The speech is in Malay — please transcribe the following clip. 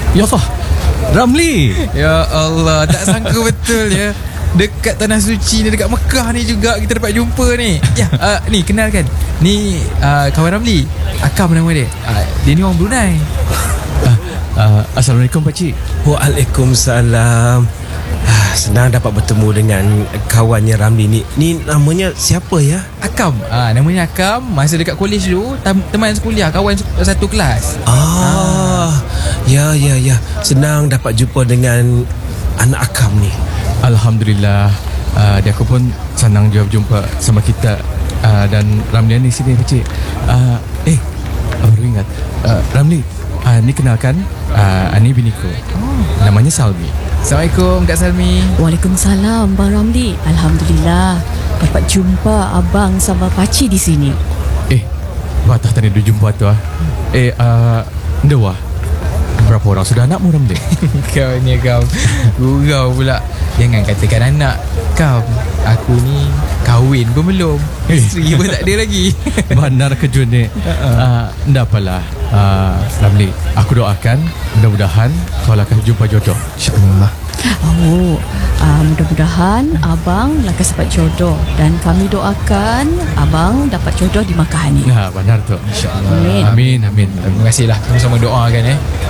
Ya Allah, Ramli. Ya Allah, tak sangka betul ya. Dekat Tanah Suci ni, dekat Mekah ni juga kita dapat jumpa ni. Ya, ni kenalkan. Ni kawan Ramli, Akam nama dia. Dia ni orang Brunei. Assalamualaikum pakcik. Waalaikumsalam. Senang dapat bertemu dengan kawannya Ramli ni. Ni namanya siapa ya? Akam. Namanya Akam. Masa dekat kolej dulu, teman sekolah, kawan satu kelas. Ya. Senang dapat jumpa dengan anak Akam ni. Alhamdulillah. Dia aku pun senang jumpa sama kita. Dan Ramli ni sini pakcik. Baru ingat. Ramli, ni kenalkan, ni biniku. Namanya Salmi. Assalamualaikum Kak Salmi. Waalaikumsalam Bang Ramli. Alhamdulillah dapat jumpa abang sama pakcik di sini. Batah tadi dia jumpa tu Dewa. Berapa orang sudah anakmu Ramli? Kau ni kau gurau pula. Jangan katakan anak kau. Aku ni kahwin pun belum. Isteri pun tak ada lagi. Benar kejut ni. Tidak apalah, Ramli, aku doakan mudah-mudahan kau akan jumpa jodoh, InsyaAllah. Mudah-mudahan abang lekas dapat jodoh. Dan kami doakan abang dapat jodoh di Makkah ni. Benar tu, InsyaAllah. Amin. Amin. Terima kasihlah. Sama-sama doakan